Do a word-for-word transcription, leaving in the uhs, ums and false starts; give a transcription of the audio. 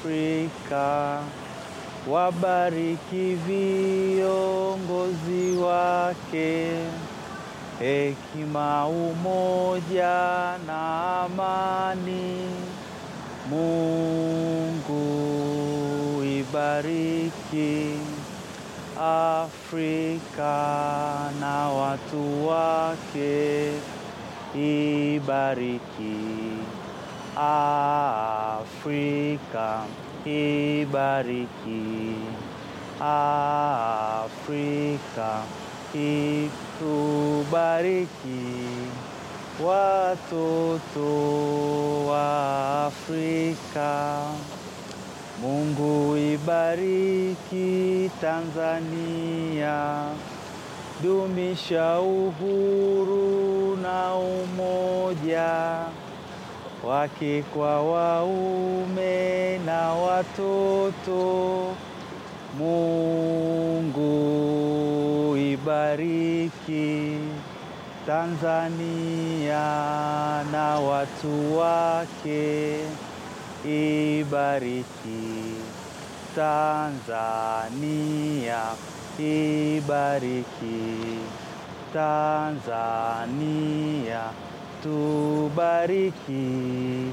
Afrika, wabariki viongozi wake, hekima, umoja na amani. Mungu ibariki Afrika na watu wake, ibariki Afrika, ibariki Afrika, itubariki watoto wa Afrika. Mungu ibariki Tanzania, dumisha uhuru na umoja wake kwa waume na watoto. Mungu ibariki Tanzania na watu wake, ibariki Tanzania, ibariki Tanzania, tubariki